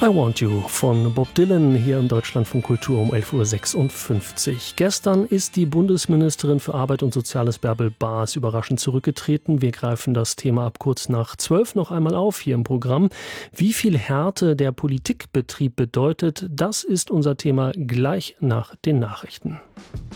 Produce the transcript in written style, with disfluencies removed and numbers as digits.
I Want You von Bob Dylan hier im Deutschlandfunk Kultur um 11.56 Uhr. Gestern ist die Bundesministerin für Arbeit und Soziales Bärbel Baas überraschend zurückgetreten. Wir greifen das Thema ab kurz nach 12 noch einmal auf hier im Programm. Wie viel Härte der Politikbetrieb bedeutet, das ist unser Thema gleich nach den Nachrichten.